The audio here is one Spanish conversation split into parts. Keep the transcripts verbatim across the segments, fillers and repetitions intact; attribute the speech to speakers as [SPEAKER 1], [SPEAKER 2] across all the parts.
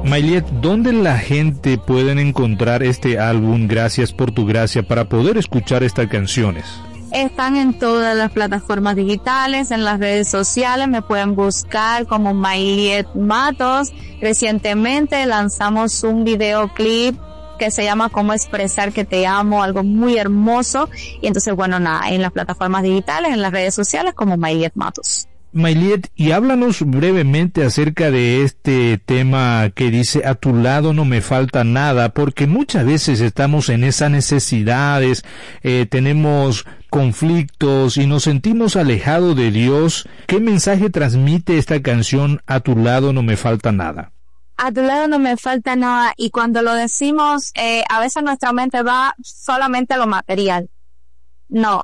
[SPEAKER 1] Mayliet, ¿dónde la gente puede encontrar este álbum Gracias por tu gracia para poder escuchar estas canciones?
[SPEAKER 2] Están en todas las plataformas digitales, en las redes sociales, me pueden buscar como Mayliet Matos. Recientemente lanzamos un videoclip que se llama Cómo expresar que te amo, algo muy hermoso. Y entonces, bueno, nada, en las plataformas digitales, en las redes sociales como Mayliet Matos.
[SPEAKER 1] Mayliet, y háblanos brevemente acerca de este tema que dice a tu lado no me falta nada, porque muchas veces estamos en esas necesidades, eh, tenemos conflictos y nos sentimos alejados de Dios. ¿Qué mensaje transmite esta canción a tu lado no me falta nada?
[SPEAKER 2] A tu lado no me falta nada, y cuando lo decimos, eh, a veces nuestra mente va solamente a lo material. No.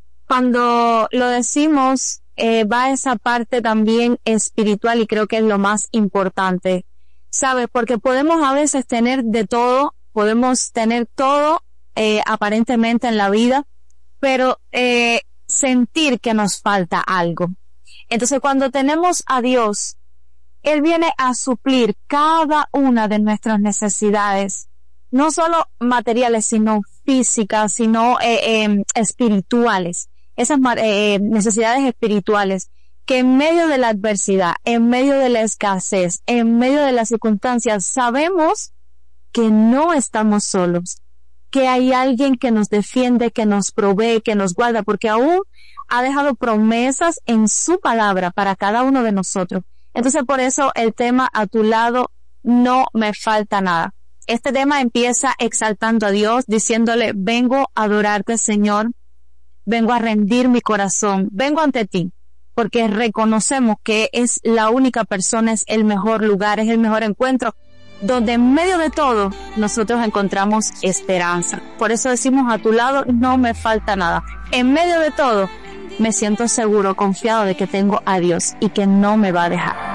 [SPEAKER 2] Cuando lo decimos, eh, va esa parte también espiritual, y creo que es lo más importante. ¿Sabes? Porque podemos a veces tener de todo, podemos tener todo, eh, aparentemente en la vida, pero, eh, sentir que nos falta algo. Entonces, cuando tenemos a Dios, Él viene a suplir cada una de nuestras necesidades, no solo materiales, sino físicas, sino eh, eh, espirituales, esas eh, necesidades espirituales, que en medio de la adversidad, en medio de la escasez, en medio de las circunstancias, sabemos que no estamos solos, que hay alguien que nos defiende, que nos provee, que nos guarda, porque aún ha dejado promesas en su palabra para cada uno de nosotros. Entonces, por eso el tema a tu lado no me falta nada. Este tema empieza exaltando a Dios, diciéndole, vengo a adorarte, Señor, vengo a rendir mi corazón, vengo ante ti, porque reconocemos que es la única persona, es el mejor lugar, es el mejor encuentro, donde en medio de todo nosotros encontramos esperanza. Por eso decimos, a tu lado no me falta nada. En medio de todo me siento seguro, confiado de que tengo a Dios y que no me va a dejar.